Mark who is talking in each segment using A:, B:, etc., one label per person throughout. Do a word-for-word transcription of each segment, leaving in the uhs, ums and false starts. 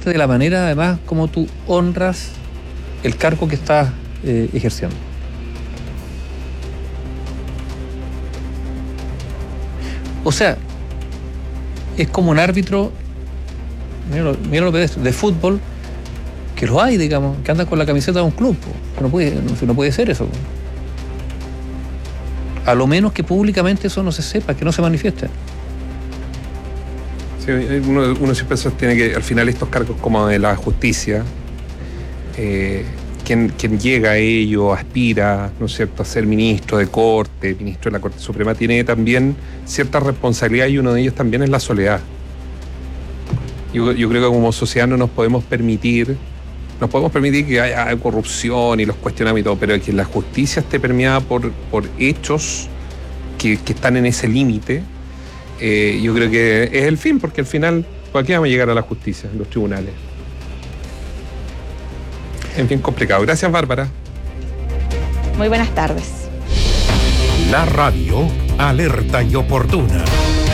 A: parte de la manera, además, como tú honras el cargo que estás eh, ejerciendo. O sea, es como un árbitro, míralo, míralo de, de fútbol, que lo hay, digamos, que anda con la camiseta de un club. Po. No puede, no, no puede ser eso. Po. A lo menos que públicamente eso no se sepa, que no se manifieste.
B: Sí, uno, uno siempre sostiene que al final estos cargos como de la justicia, eh, quien, quien llega a ello, aspira, ¿no es cierto?, a ser ministro de Corte, ministro de la Corte Suprema, tiene también cierta responsabilidad, y uno de ellos también es la soledad. Yo, yo creo que como sociedad no nos podemos permitir, nos podemos permitir que haya corrupción y los cuestionamientos, pero que la justicia esté permeada por, por hechos que, que están en ese límite. Eh, yo creo que es el fin, porque al final, ¿por qué vamos a llegar a la justicia, en los tribunales? En fin, complicado. Gracias, Bárbara.
C: Muy buenas tardes.
D: La radio alerta y oportuna.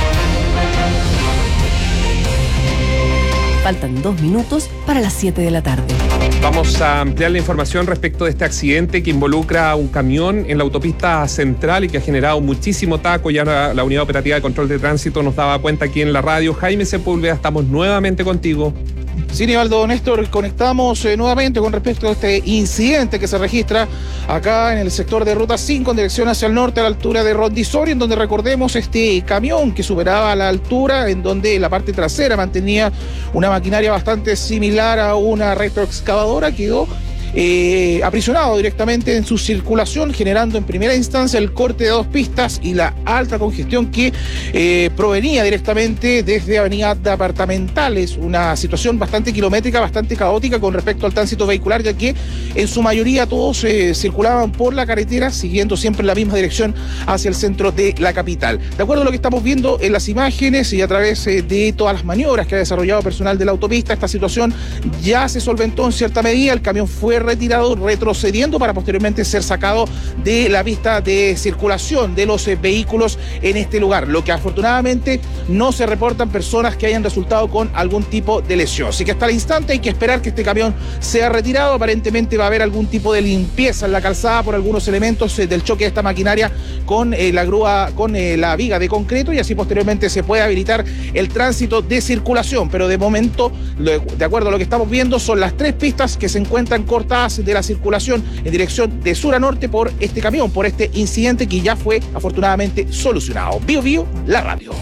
E: Faltan dos minutos para las siete de la tarde.
B: Vamos a ampliar la información respecto de este accidente que involucra a un camión en la autopista central y que ha generado muchísimo taco. Ya la, la Unidad Operativa de Control de Tránsito nos daba cuenta aquí en la radio. Jaime Sepúlveda, estamos nuevamente contigo.
F: Sí, Nivaldo, Néstor, conectamos eh, nuevamente con respecto a este incidente que se registra acá en el sector de Ruta cinco en dirección hacia el norte a la altura de Rondisorio, en donde recordemos este camión que superaba la altura, en donde la parte trasera mantenía una maquinaria bastante similar a una retroexcavadora, quedó Eh, aprisionado directamente en su circulación, generando en primera instancia el corte de dos pistas y la alta congestión que eh, provenía directamente desde Avenida Departamentales, una situación bastante kilométrica, bastante caótica con respecto al tránsito vehicular, ya que en su mayoría todos eh, circulaban por la carretera siguiendo siempre la misma dirección hacia el centro de la capital. De acuerdo a lo que estamos viendo en las imágenes y a través eh, de todas las maniobras que ha desarrollado personal de la autopista, esta situación ya se solventó en cierta medida. El camión fue retirado, retrocediendo para posteriormente ser sacado de la pista de circulación de los eh, vehículos en este lugar, lo que afortunadamente no se reportan personas que hayan resultado con algún tipo de lesión. Así que hasta el instante hay que esperar que este camión sea retirado. Aparentemente va a haber algún tipo de limpieza en la calzada por algunos elementos eh, del choque de esta maquinaria con eh, la grúa, con eh, la viga de concreto, y así posteriormente se puede habilitar el tránsito de circulación. Pero de momento, de acuerdo a lo que estamos viendo, son las tres pistas que se encuentran cortadas de la circulación en dirección de sur a norte por este camión, por este incidente que ya fue afortunadamente solucionado. Bio Bio, la radio.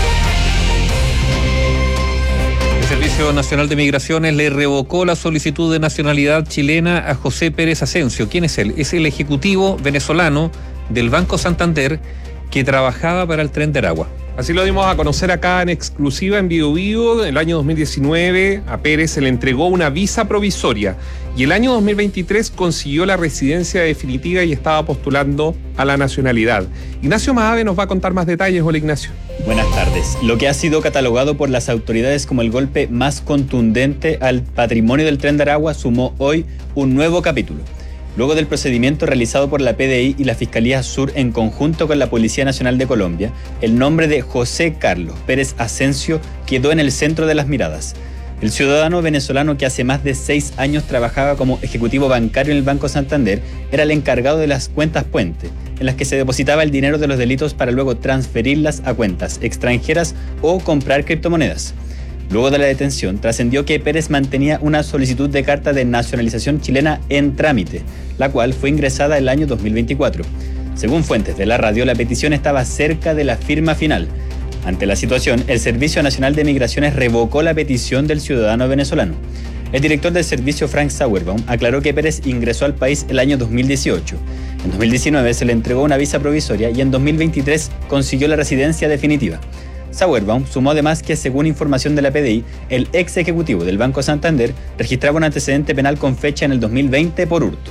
A: El Servicio Nacional de Migraciones le revocó la solicitud de nacionalidad chilena a José Pérez Asensio. ¿Quién es él? Es el ejecutivo venezolano del Banco Santander que trabajaba para el Tren de Aragua.
B: Así lo dimos a conocer acá en exclusiva en Bio Bio. En el año dos mil diecinueve a Pérez se le entregó una visa provisoria y el año dos mil veintitrés consiguió la residencia definitiva y estaba postulando a la nacionalidad. Ignacio Mahave nos va a contar más detalles. Hola, Ignacio.
G: Buenas tardes. Lo que ha sido catalogado por las autoridades como el golpe más contundente al patrimonio del Tren de Aragua sumó hoy un nuevo capítulo. Luego del procedimiento realizado por la P D I y la Fiscalía Sur en conjunto con la Policía Nacional de Colombia, el nombre de José Carlos Pérez Asensio quedó en el centro de las miradas. El ciudadano venezolano que hace más de seis años trabajaba como ejecutivo bancario en el Banco Santander era el encargado de las cuentas puente, en las que se depositaba el dinero de los delitos para luego transferirlas a cuentas extranjeras o comprar criptomonedas. Luego de la detención, trascendió que Pérez mantenía una solicitud de carta de nacionalización chilena en trámite, la cual fue ingresada el año dos mil veinticuatro. Según fuentes de la radio, la petición estaba cerca de la firma final. Ante la situación, el Servicio Nacional de Migraciones revocó la petición del ciudadano venezolano. El director del servicio, Frank Sauerbaum, aclaró que Pérez ingresó al país el año dos mil dieciocho. En dos mil diecinueve se le entregó una visa provisoria y en dos mil veintitrés consiguió la residencia definitiva. Sauerbaum sumó además que, según información de la P D I, el ex ejecutivo del Banco Santander registraba un antecedente penal con fecha en el dos mil veinte por hurto.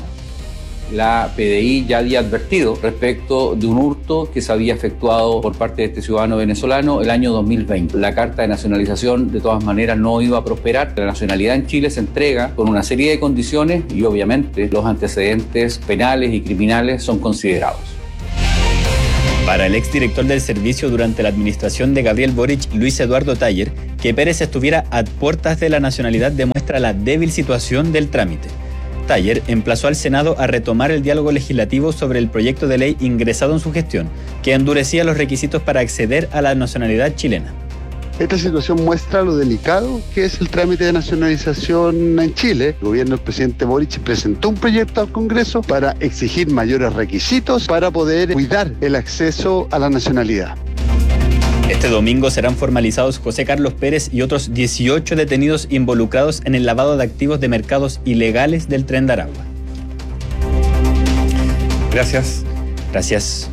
H: La P D I ya había advertido respecto de un hurto que se había efectuado por parte de este ciudadano venezolano el año dos mil veinte. La carta de nacionalización de todas maneras no iba a prosperar. La nacionalidad en Chile se entrega con una serie de condiciones y obviamente los antecedentes penales y criminales son considerados.
G: Para el exdirector del servicio durante la administración de Gabriel Boric, Luis Eduardo Taller, Que Pérez estuviera a puertas de la nacionalidad demuestra la débil situación del trámite. Taller emplazó al Senado a retomar el diálogo legislativo sobre el proyecto de ley ingresado en su gestión, que endurecía los requisitos para acceder a la nacionalidad chilena.
I: Esta situación muestra lo delicado que es el trámite de nacionalización en Chile. El gobierno del presidente Boric presentó un proyecto al Congreso para exigir mayores requisitos para poder cuidar el acceso a la nacionalidad.
G: Este domingo serán formalizados José Carlos Pérez y otros dieciocho detenidos involucrados en el lavado de activos de mercados ilegales del Tren de Aragua.
A: Gracias.
G: Gracias.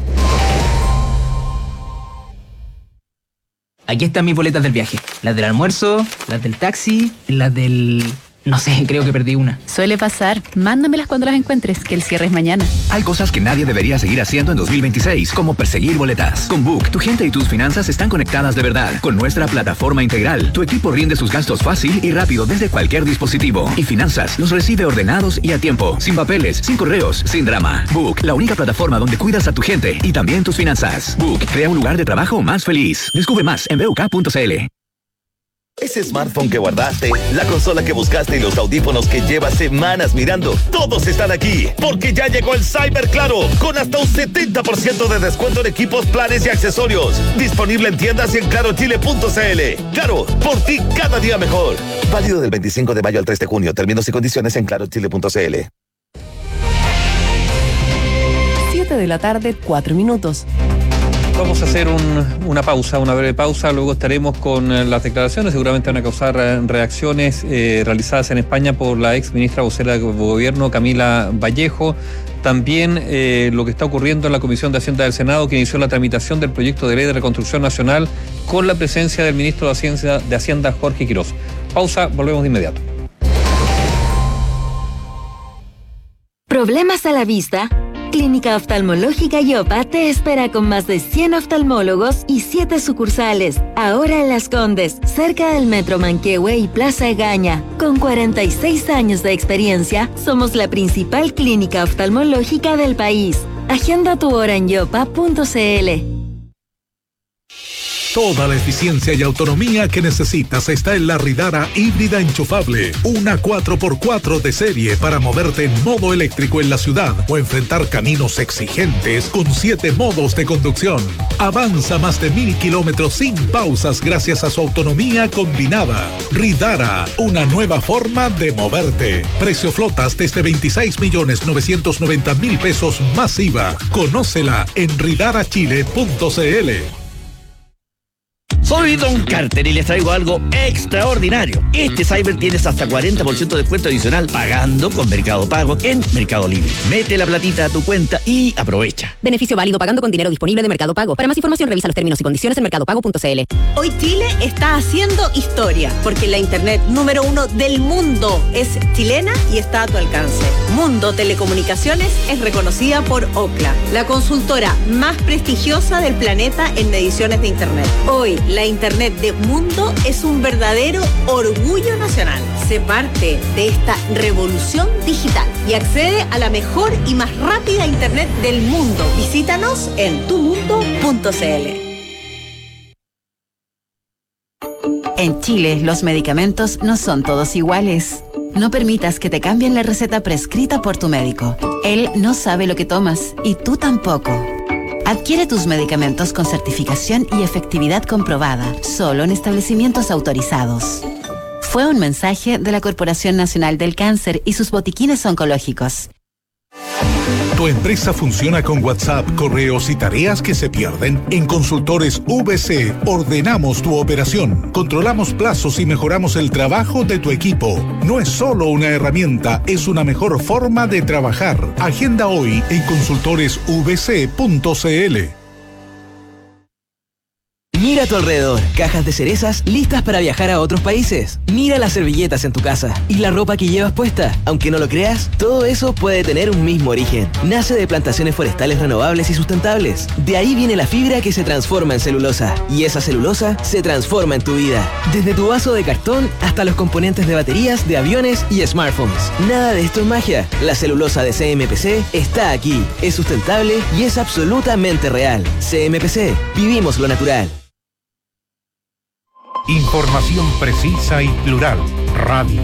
J: Aquí están mis boletas del viaje. Las del almuerzo, las del taxi, las del... No sé, creo que perdí una.
K: Suele pasar. Mándamelas cuando las encuentres, que el cierre es mañana.
L: Hay cosas que nadie debería seguir haciendo en dos mil veintiséis, como perseguir boletas. Con Book, tu gente y tus finanzas están conectadas de verdad. Con nuestra plataforma integral, tu equipo rinde sus gastos fácil y rápido desde cualquier dispositivo. Y finanzas los recibe ordenados y a tiempo. Sin papeles, sin correos, sin drama. Book, la única plataforma donde cuidas a tu gente y también tus finanzas. Book, crea un lugar de trabajo más feliz. Descubre más en b u k punto c l.
M: Ese smartphone que guardaste, la consola que buscaste y los audífonos que llevas semanas mirando, todos están aquí, porque ya llegó el Cyber Claro, con hasta un setenta por ciento de descuento en equipos, planes y accesorios. Disponible en tiendas y en claro chile punto c l. Claro, por ti cada día mejor. Válido del veinticinco de mayo al tres de junio. Términos y condiciones en claro chile punto c l.
E: siete de la tarde, cuatro minutos.
A: Vamos a hacer un, una pausa, una breve pausa, luego estaremos con eh, las declaraciones, seguramente van a causar eh, reacciones eh, realizadas en España por la ex ministra vocera de gobierno, Camila Vallejo. También eh, lo que está ocurriendo en la Comisión de Hacienda del Senado, que inició la tramitación del proyecto de ley de reconstrucción nacional con la presencia del ministro de Hacienda, de Hacienda Jorge Quiroz. Pausa, volvemos de inmediato.
N: ¿Problemas a la vista? Clínica Oftalmológica Yopa te espera con más de cien oftalmólogos y siete sucursales. Ahora en Las Condes, cerca del Metro Manquehue y Plaza Egaña. Con cuarenta y seis años de experiencia, somos la principal clínica oftalmológica del país. Agenda tu hora en yopa punto c l.
D: Toda la eficiencia y autonomía que necesitas está en la Ridara híbrida enchufable. Una cuatro por cuatro de serie para moverte en modo eléctrico en la ciudad o enfrentar caminos exigentes con siete modos de conducción. Avanza más de mil kilómetros sin pausas gracias a su autonomía combinada. Ridara, una nueva forma de moverte. Precio flotas desde veintiséis millones novecientos noventa mil pesos más I V A. Conócela en ridara chile punto c l.
O: Soy Don Carter y les traigo algo extraordinario. Este Cyber tienes hasta cuarenta por ciento de descuento adicional pagando con Mercado Pago en Mercado Libre. Mete la platita a tu cuenta y aprovecha.
P: Beneficio válido pagando con dinero disponible de Mercado Pago. Para más información revisa los términos y condiciones en mercado pago punto c l.
Q: Hoy Chile está haciendo historia porque la internet número uno del mundo es chilena y está a tu alcance. Mundo Telecomunicaciones es reconocida por Ookla, la consultora más prestigiosa del planeta en mediciones de internet. Hoy la internet de Mundo es un verdadero orgullo nacional. Sé parte de esta revolución digital y accede a la mejor y más rápida internet del mundo. Visítanos en tu mundo punto c l.
R: En Chile, los medicamentos no son todos iguales. No permitas que te cambien la receta prescrita por tu médico. Él no sabe lo que tomas y tú tampoco. Adquiere tus medicamentos con certificación y efectividad comprobada, solo en establecimientos autorizados. Fue un mensaje de la Corporación Nacional del Cáncer y sus botiquines oncológicos.
D: ¿Tu empresa funciona con WhatsApp, correos y tareas que se pierden? En Consultores V C ordenamos tu operación, controlamos plazos y mejoramos el trabajo de tu equipo. No es solo una herramienta, es una mejor forma de trabajar. Agenda hoy en consultores v c punto c l.
S: Mira a tu alrededor, cajas de cerezas listas para viajar a otros países. Mira las servilletas en tu casa y la ropa que llevas puesta. Aunque no lo creas, todo eso puede tener un mismo origen. Nace de plantaciones forestales renovables y sustentables. De ahí viene la fibra que se transforma en celulosa. Y esa celulosa se transforma en tu vida. Desde tu vaso de cartón hasta los componentes de baterías, de aviones y smartphones. Nada de esto es magia. La celulosa de C M P C está aquí. Es sustentable y es absolutamente real. C M P C. Vivimos lo natural.
D: Información precisa y plural. Radio